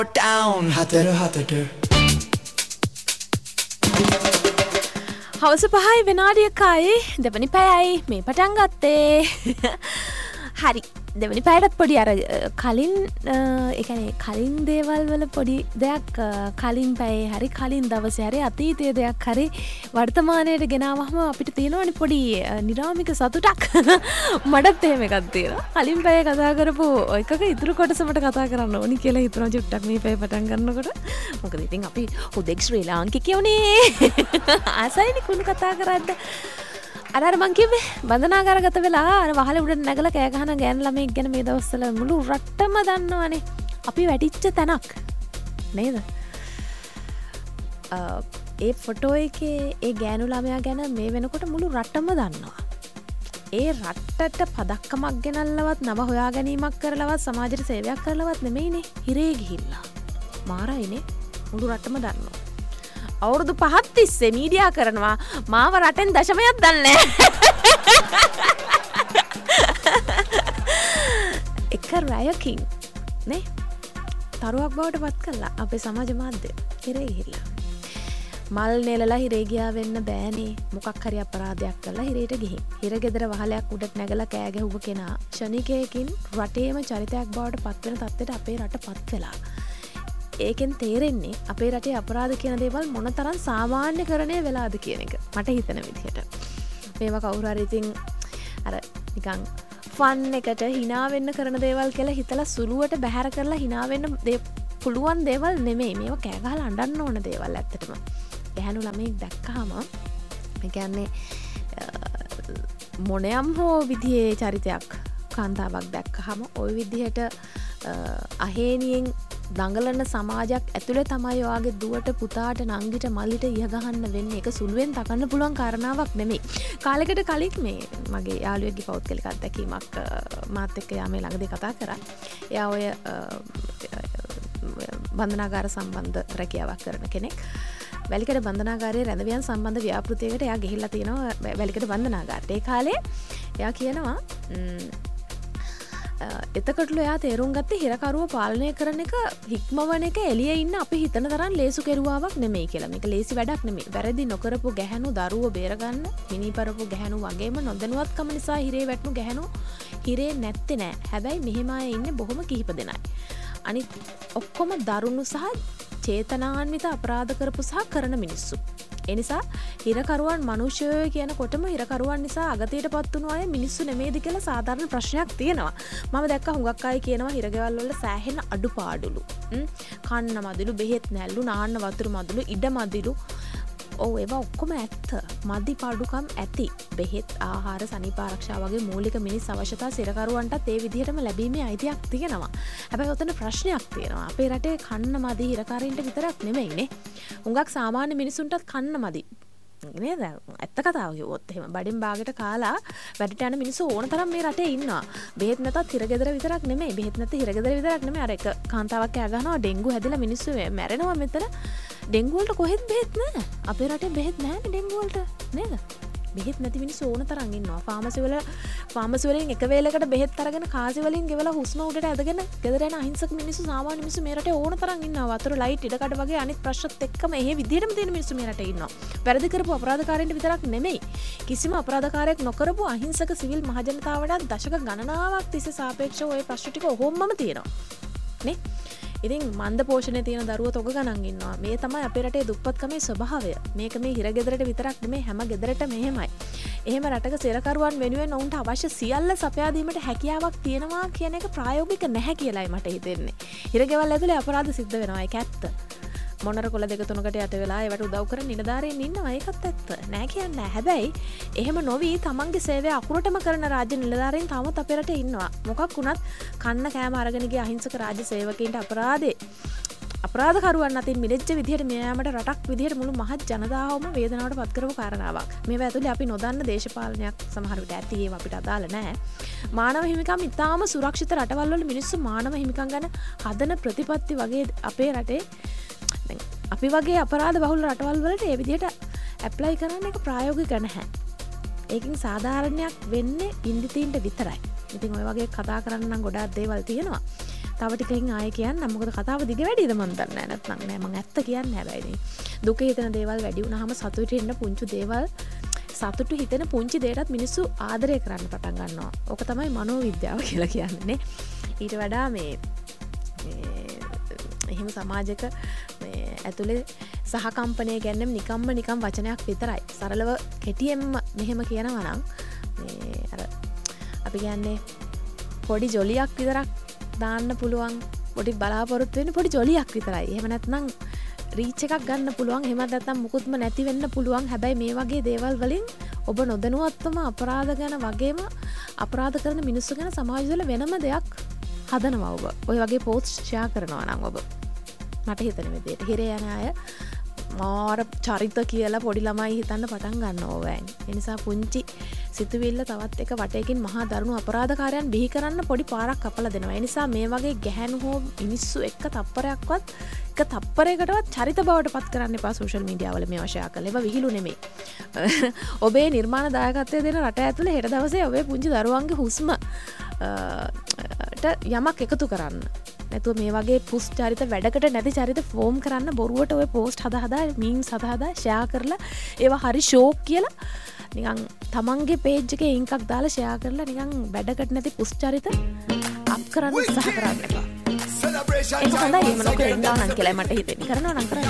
down හතට හවස 5යි විනාඩියකයි දෙවනි පැයයි මේ පටන් ගත්තේ. හරි දෙවනි පැයටත් පොඩි අර කලින් ඒ කියන්නේ කලින් දේවල් වල පොඩි දෙයක් කලින් පැයේ හරි කලින් දවසේ හරි අතීතයේ දෙයක් හරි වර්තමානයට ගෙනාවහම අපිට තියෙනවනේ පොඩි නිරාමික සතුටක්. මටත් එහෙම එකක් තියෙනවා. කලින් පැයේ කතා කරපු එකක ඉතුරු කොටස මට කතා කරන්න ඕනි කියලා හිතනවා චුට්ටක් මේ පැය පටන් ගන්නකොට. මොකද ඉතින් අපි හුදෙක් ශ්‍රී ලාංකිකයෝනේ. ආසයිනේ කුණු කතා කරද්ද. අර මං කිව්වේ බන්ධනාගාරගත වෙලා අර වහලේ උඩට නැගලා කෑ ගහන ගෑන ළමෙක් ගැන මේ දවස්වල මුළු රටම දන්නවනේ. අපි වැටිච්ච තැනක් නේද? ඒ ෆොටෝ එකේ ඒ ගෑනු ළමයා ගැන මේ වෙනකොට මුළු රටම දන්නවා. ඒ රටට පදක්කමක් ගෙනල්ලවත් නම හොයා ගැනීමක් කරලවත් සමාජයට සේවයක් කරලවත් නෙමෙයිනේ. හිරේ ගිහිල්ලා. මාරයිනේ මුළු රටම දන්නවා. අවුරුදු 5ක් තිස්සේ මීඩියා කරනවා මාව රටෙන් දශමයක් දන්නේ එක රැයකින් නේ තරුවක් බවට පත් කළා අපේ සමාජ මාධ්‍ය හිරේ ගිහිල්ලා මල් නෙලලා හිරේ ගියා වෙන්න බෑනේ මොකක් හරි අපරාධයක් කළා හිරේට ගිහින් හිර ගෙදර වහලයක් උඩට නැගලා කෑ ගැහුව කෙනා ශනිකයකින් රටේම චරිතයක් බවට පත් වෙන තත්ත්වයට අපේ රට පත් වෙලා ඒකෙන් තේරෙන්නේ අපේ රටේ අපරාධ කියන දේවල් මොනතරම් සාමාන්‍යකරණය වෙලාද කියන එක මට හිතෙන විදිහට. මේවා කවුරු හරි ඉතින් අර නිකන් ෆන් එකට hina වෙන්න කරන දේවල් කියලා හිතලා සුළුවට බැහැර කරලා hina වෙන්න පුළුවන් දේවල් නෙමෙයි. මේවා කෑ ගහලා අඬන්න ඕන දේවල් ඇත්තටම. ගැහණු ළමෙක් දැක්කහම ඒ කියන්නේ මොනියම් හෝ විදිහේ චරිතයක් කාන්තාවක් දැක්කහම ওই විදිහට අහේනියෙන් දඟලන සමාජයක් ඇතුලේ තමයි ඔයාගේ දුවට පුතාට නංගිට මල්ලිට ඉහ ගහන්න වෙන්නේ. ඒක සුළුවෙන් තකන්න පුළුවන් කාරණාවක් නෙමෙයි. කාලෙකට කලින් මේ මගේ යාළුවෙක්ගේ පෞද්ගලික අත්දැකීමක් මාත් එක්ක යා මේ ළඟදී කතා කරා. එයා ඔය බන්ධනාගාර සම්බන්ධ රැකියාවක් කරන කෙනෙක්. වැලිකඩ බන්ධනාගාරයේ රැඳවියන් සම්බන්ධ ව්‍යාපෘතියකට එයා ගිහිල්ලා තිනවා වැලිකඩ බන්ධනාගාරයට. ඒ කාලේ එයා කියනවා එතකොටලු එයා තේරුම් ගත්තේ හිරකරුව පාලනය කරන එක හික්මවන එක එළියේ ඉන්න අපි හිතන තරම් ලේසු කෙරුවාවක් නෙමෙයි කියලා. මේක ලේසි වැඩක් නෙමෙයි. වැරදි නොකරපු ගැහණු දරුවෝ බේරගන්න මිනිපරපු ගැහණු වගේම නොදැනුවත්කම නිසා හිරේ වැටුණු ගැහණු හිරේ නැත්තේ නෑ. හැබැයි මෙහෙම අය ඉන්නේ බොහොම කිහිප දෙනයි. අනිත් ඔක්කොම දරුණු සහ චේතනාන්විත අපරාධ කරපු සහ කරන මිනිස්සු. ඒ නිසා හිරකරුවන් මනුෂ්‍යයෝ කියනකොටම හිරකරුවන් නිසා අගතියට පත් වුණු අය මිනිස්සු නෙමෙයිද කියලා සාධාරණ ප්‍රශ්නයක් තියෙනවා. මම දැක්කා හුඟක් අය කියනවා හිරගෙවල් වල සෑහෙන අඩුපාඩුලු. කන්න මදිලු, බෙහෙත් නැල්ලු, නාන්න වතුර මදිලු, ඉඩ මදිලු. ඔව් ඒවා ඔක්කොම ඇත්ත. මදි පාඩුකම් ඇති. බෙහෙත්, ආහාර, සනීප ආරක්ෂා වගේ මූලික මිනිස් අවශ්‍යතා සිරකරුවන්ටත් ඒ විදිහටම ලැබීමේ අයිතියක් තියෙනවා. හැබැයි ඔතන ප්‍රශ්නයක් තියෙනවා. අපේ රටේ කන්න මදි හිරකාරින්ට විතරක් නෙමෙයිනේ. හුඟක් සාමාන්‍ය මිනිසුන්ටත් කන්න මදි. නේද? ඇත්ත කතාව කිව්වොත් එහෙම බඩෙන් බාගෙට කාලා වැඩට යන මිනිස්සු ඕන තරම් මේ රටේ ඉන්නවා. බෙහෙත් නැතත් හිරගෙදර විතරක් නෙමෙයි. බෙහෙත් නැති හිරගෙදර විතරක් නෙමෙයි. අර එක කාන්තාවක් කෑ ගහනවා ඩෙන්ගු හැදිලා මිනිස්සු මැරෙනවා මෙතන. ඩෙන්ගු වලට කොහෙත් බෙහෙත් නැහැ. අපේ රටේ බෙහෙත් නැහැ නේ ඩෙන්ගු වලට. නේද? බෙහෙත් නැති මිනිස්සු ඕන තරම් ඉන්නවා. ෆාමසි වලින් එක වේලකට බෙහෙත් අරගෙන කාසි වලින් ගෙවලා හුස්ම උඩට ඇදගෙන ගෙදර යන අහිංසක මිනිස්සු සාමාන්‍ය මිනිස්සු මේ රටේ ඕන තරම් ඉන්නවා. වතුර ලයිට් ඉඩකඩ වගේ අනිත් ප්‍රශ්නත් එක්කම එහෙ විදිහටම තියෙන මිනිස්සු මේ රටේ ඉන්නවා. වැරදි කරපු අපරාධකාරයින්ට විතරක් නෙමෙයි. කිසිම අපරාධකාරයක් නොකරපු අහිංසක සිවිල් මහජනතාවට දශක ගණනාවක් තිස්සේ සාපේක්ෂව ওই ප්‍රශ්න ටික ඔහොමම තියෙනවා. නේ? ඉතින් මන්ද පෝෂණය තියෙන දරුවෝ තොග ගණන් ඉන්නවා. මේ තමයි අපේ රටේ දුප්පත්කමේ ස්වභාවය. මේක මේ හිරගෙදරට විතරක් නෙමෙයි හැම ගෙදරටම එහෙමයි. එහෙම රටක සිරකරුවන් වෙනුවෙන් ඔවුන්ට අවශ්‍ය සියල්ල සපයා දීමට හැකියාවක් තියෙනවා කියන එක ප්‍රායෝගික නැහැ කියලායි මට හිතෙන්නේ. හිරගෙවල් ඇතුලේ අපරාධ සිද්ධ වෙනවා. ඒක ඇත්ත. මොනර කොළ දෙක තුනකට යට වෙලා ඒවට උදව් කරන නිලධාරීන් ඉන්නවා. ඒකත් ඇත්ත. නෑ කියන්නේ. හැබැයි එහෙම නොවි තමන්ගේ සේවය අකුරටම කරන රාජ්‍ය නිලධාරීන් තාමත් අපේ රටේ ඉන්නවා. මොකක් වුණත් කන්න කෑම අරගෙන ගිය අහිංසක රාජ්‍ය සේවකයින්ට අපරාධකරුවන් අතින් මිදෙච්ච විදිහට මෙයාමට රටක් විදිහට මුළු මහත් ජනතාවම වේදනාවට පත් කරපු කාරණාවක්. මේවා ඇතුලේ අපි නොදන්න දේශපාලනයක් සමහර විට ඇති ඒවා අපිට අදාළ නැහැ. මානව හිමිකම් ඉතාම සුරක්ෂිත රටවල් වල මිනිස්සු මානව හිමිකම් ගැන හදන ප්‍රතිපත්ති වගේ අපේ රටේ අපි වගේ අපරාධ බහුල රටවල් වලට ඒ විදිහට ඇප්ලයි කරන්න එක ප්‍රායෝගික නැහැ. ඒකෙන් සාධාරණයක් වෙන්නේ ඉන්දිතීන්ට විතරයි. ඉතින් ඔය වගේ කතා කරන්න නම් ගොඩාක් දේවල් තියෙනවා. තව ටිකකින් ආයෙ කියන්න මොකද කතාව දිග වැඩිද මන් දන්නේ නැත්නම් නෑ මං ඇත්ත කියන්නේ හැබැයි දුක හිතෙන දේවල් වැඩි වුණාම සතුටු වෙන්න පුංචි දේවල් සතුටු හිතෙන පුංචි දේටත් මිනිස්සු ආදරය කරන්න පටන් ගන්නවා. ඕක තමයි මනෝවිද්‍යාව කියලා කියන්නේ නේ. ඊට වඩා මේ එහෙම සමාජයක මේ ඇතුලේ සහකම්පනය කියන්නේ නිකම් වචනයක් විතරයි. සරලව කෙටියෙන්ම මෙහෙම කියනවා නම් මේ අර අපි කියන්නේ පොඩි ජොලියක් විතරක් දාන්න පුළුවන් පොඩි බලාපොරොත්තු වෙන්න පොඩි ජොලියක් විතරයි. එහෙම නැත්නම් රීච් එකක් ගන්න පුළුවන්. එහෙම නැත්නම් මුකුත්ම නැති වෙන්න පුළුවන්. හැබැයි මේ වගේ දේවල් වලින් ඔබ නොදැනුවත්වම අපරාධ ගැන වගේම අපරාධ කරන මිනිස්සු ගැන සමාජය තුළ වෙනම දෙයක් හදනවා ඔබ. ඔය වගේ පෝස්ට් ෂෙයා කරනවා නම් ඔබ. මට හිතෙන විදිහට හිරේ යන අය මාර චරිත කියලා පොඩි ළමයි හිතන්න පටන් ගන්නවා ඕවෑන්. ඒ නිසා පුංචි සිතුවිල්ල තවත් එක වටයකින් මහා දරුණු අපරාධකාරයන් බිහි කරන්න පොඩි පාරක් කපලා දෙනවා. ඒ නිසා මේ වගේ ගැහැණු හෝ මිනිස්සු එක්ක තප්පරයක්වත් එක තප්පරයකටවත් චරිත බවට පත් කරන්න එපා සෝෂල් මීඩියා වල මේවා ෂෙයා කරලා. ඒවා විහිළු නෙමෙයි. ඔබේ නිර්මාණ දායකත්වය දෙන රට ඇතුලේ හෙට දවසේ ඔබේ පුංචි දරුවන්ගේ හුස්ම යමක් එකතු කරන්න. නැතුව මේ වගේ පුස් චරිත වැඩකට නැති චරිත ෆෝම් කරන්න බොරුවට ඔය පෝස්ට් හදා මීම්ස් හදා ෂෙයා කරලා ඒවා හරි ෂෝක් කියලා නිකන් තමන්ගේ පේජ් එකේ ලින්ක් එකක් දාලා ෂෙයා කරලා නිකන් වැඩකට නැති පුස් චරිත අප් කරන්න උත්සාහ කරන්න එපා. ඒක හොඳයි එහෙම නොකර ඉන්නවා නම් කියලා මට හිතෙන්නේ. කරනවා නම් කරන්න.